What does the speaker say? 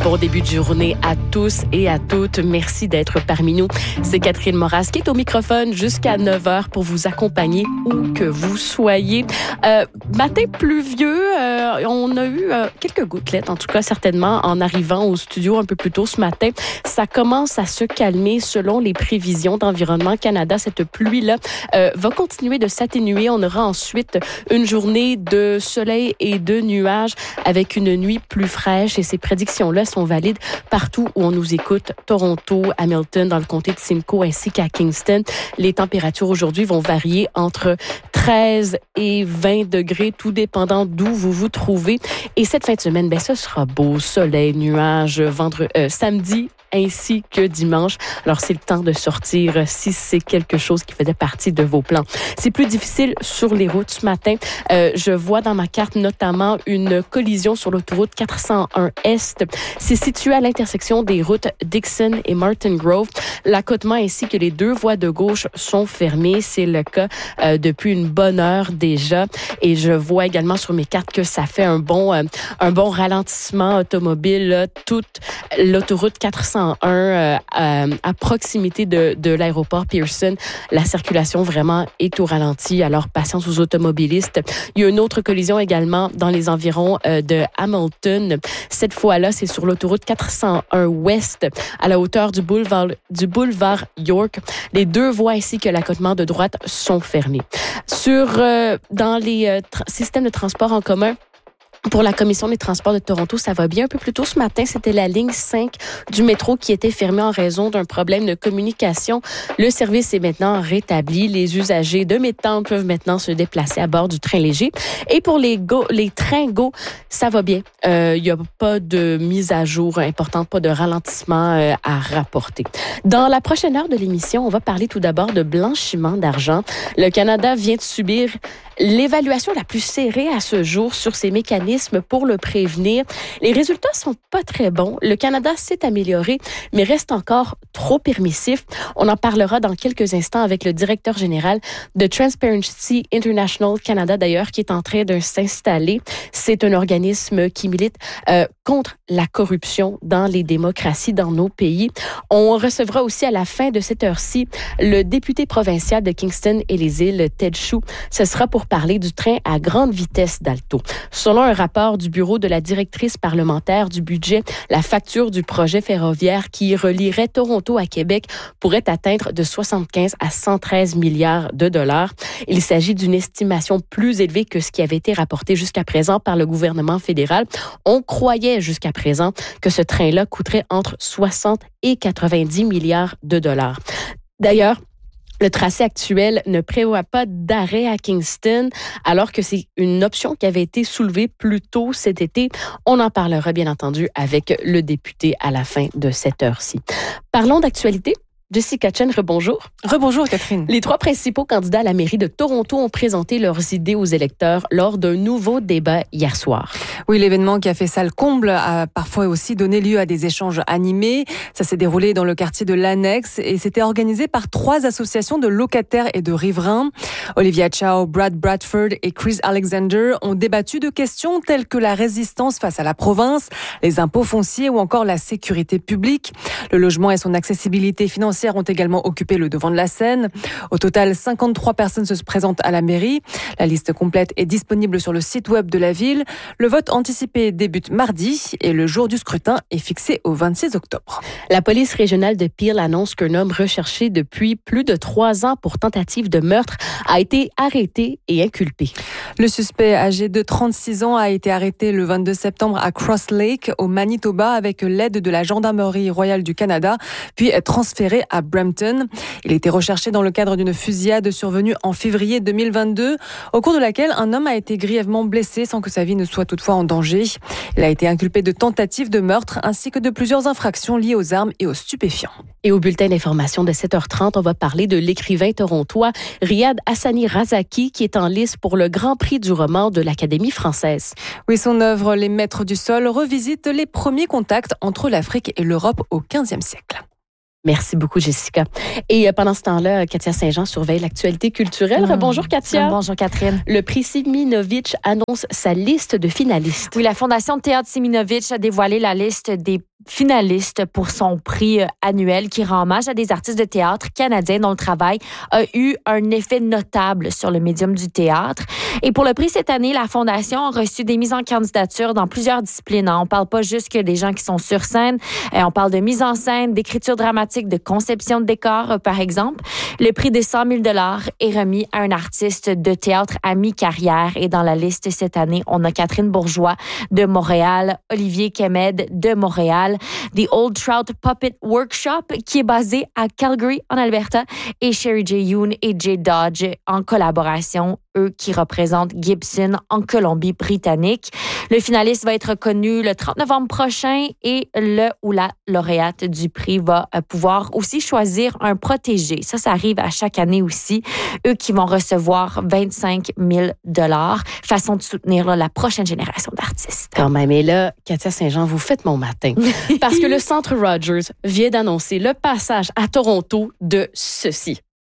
Bon début de journée à tous et à toutes. Merci d'être parmi nous. C'est Catherine Moras qui est au microphone jusqu'à 9h pour vous accompagner où que vous soyez. Matin pluvieux, on a eu quelques gouttelettes, en tout cas certainement en arrivant au studio un peu plus tôt ce matin. Ça commence à se calmer selon les prévisions d'Environnement Canada. Cette pluie-là va continuer de s'atténuer. On aura ensuite une journée de soleil et de nuages avec une nuit plus fraîche et ces prédictions-là sont valides partout où on nous écoute. Toronto, Hamilton, dans le comté de Simcoe ainsi qu'à Kingston. Les températures aujourd'hui vont varier entre 13 et 20 degrés, tout dépendant d'où vous vous trouvez. Et cette fin de semaine, ce sera beau, soleil, nuages, samedi ainsi que dimanche. Alors, c'est le temps de sortir si c'est quelque chose qui faisait partie de vos plans. C'est plus difficile sur les routes ce matin. Je vois dans ma carte notamment une collision sur l'autoroute 401 Est. C'est situé à l'intersection des routes Dixon et Martin Grove. L'accotement ainsi que les deux voies de gauche sont fermées. C'est le cas depuis une bonne heure déjà. Et je vois également sur mes cartes que ça fait un bon ralentissement automobile. Là, toute l'autoroute 401 à proximité de l'aéroport Pearson. La circulation vraiment est au ralenti. Alors, patience aux automobilistes. Il y a une autre collision également dans les environs de Hamilton. Cette fois-là, c'est sur l'autoroute 401 Ouest à la hauteur du boulevard York. Les deux voies ainsi que l'accotement de droite sont fermés. Dans les systèmes de transport en commun, pour la Commission des transports de Toronto, ça va bien. Un peu plus tôt ce matin, c'était la ligne 5 du métro qui était fermée en raison d'un problème de communication. Le service est maintenant rétabli. Les usagers de Midtown peuvent maintenant se déplacer à bord du train léger. Et pour les trains GO, ça va bien. Il n'y a pas de mise à jour importante, pas de ralentissement à rapporter. Dans la prochaine heure de l'émission, on va parler tout d'abord de blanchiment d'argent. Le Canada vient de subir l'évaluation la plus serrée à ce jour sur ces mécanismes pour le prévenir. Les résultats sont pas très bons. Le Canada s'est amélioré, mais reste encore trop permissif. On en parlera dans quelques instants avec le directeur général de Transparency International Canada, d'ailleurs, qui est en train de s'installer. C'est un organisme qui milite contre la corruption dans les démocraties dans nos pays. On recevra aussi à la fin de cette heure-ci le député provincial de Kingston et les îles, Ted Chou. Ce sera pour parler du train à grande vitesse d'Alto. Selon un rapport du bureau de la directrice parlementaire du budget, la facture du projet ferroviaire qui relierait Toronto à Québec pourrait atteindre de 75 à 113 milliards de dollars. Il s'agit d'une estimation plus élevée que ce qui avait été rapporté jusqu'à présent par le gouvernement fédéral. On croyait jusqu'à présent que ce train-là coûterait entre 60 et 90 milliards de dollars. D'ailleurs, le tracé actuel ne prévoit pas d'arrêt à Kingston, alors que c'est une option qui avait été soulevée plus tôt cet été. On en parlera bien entendu avec le député à la fin de cette heure-ci. Parlons d'actualité. Jessica Chen, rebonjour. Rebonjour, Catherine. Les 3 principaux candidats à la mairie de Toronto ont présenté leurs idées aux électeurs lors d'un nouveau débat hier soir. Oui, l'événement qui a fait salle comble a parfois aussi donné lieu à des échanges animés. Ça s'est déroulé dans le quartier de l'Annexe et c'était organisé par 3 associations de locataires et de riverains. Olivia Chow, Brad Bradford et Chris Alexander ont débattu de questions telles que la résistance face à la province, les impôts fonciers ou encore la sécurité publique. Le logement et son accessibilité financière ont également occupé le devant de la scène. Au total, 53 personnes se présentent à la mairie. La liste complète est disponible sur le site web de la ville. Le vote anticipé débute mardi et le jour du scrutin est fixé au 26 octobre. La police régionale de Peel annonce qu'un homme recherché depuis plus de 3 ans pour tentative de meurtre a été arrêté et inculpé. Le suspect âgé de 36 ans a été arrêté le 22 septembre à Cross Lake, au Manitoba, avec l'aide de la Gendarmerie royale du Canada, puis transféré à Brampton. Il était recherché dans le cadre d'une fusillade survenue en février 2022, au cours de laquelle un homme a été grièvement blessé sans que sa vie ne soit toutefois en danger. Il a été inculpé de tentative de meurtre ainsi que de plusieurs infractions liées aux armes et aux stupéfiants. Et au bulletin d'information de 7h30, on va parler de l'écrivain torontois Riyad Hassani Razaki qui est en lice pour le Grand Prix du roman de l'Académie française. Oui, son œuvre Les Maîtres du Sol revisite les premiers contacts entre l'Afrique et l'Europe au XVe siècle. Merci beaucoup, Jessica. Et pendant ce temps-là, Katia Saint-Jean surveille l'actualité culturelle. Bonjour, Katia. Bonjour, Catherine. Le prix Siminovitch annonce sa liste de finalistes. Oui, la Fondation Théâtre Siminovitch a dévoilé la liste des finaliste pour son prix annuel qui rend hommage à des artistes de théâtre canadiens dont le travail a eu un effet notable sur le médium du théâtre. Et pour le prix cette année, la Fondation a reçu des mises en candidature dans plusieurs disciplines. On parle pas juste que des gens qui sont sur scène, on parle de mise en scène, d'écriture dramatique, de conception de décor, par exemple. Le prix de 100 000 $ est remis à un artiste de théâtre à mi-carrière. Et dans la liste cette année, on a Catherine Bourgeois de Montréal, Olivier Kemed de Montréal, The Old Trout Puppet Workshop qui est basé à Calgary en Alberta et Sherry J. Yoon et Jay Dodge en collaboration, eux qui représentent Gibson en Colombie-Britannique. Le finaliste va être reconnu le 30 novembre prochain et le ou la lauréate du prix va pouvoir aussi choisir un protégé. Ça arrive à chaque année aussi. Eux qui vont recevoir 25 000 $. Façon de soutenir la prochaine génération d'artistes. Quand même. Et là, Katia Saint-Jean, vous faites mon matin. Parce que le Centre Rogers vient d'annoncer le passage à Toronto de ceci.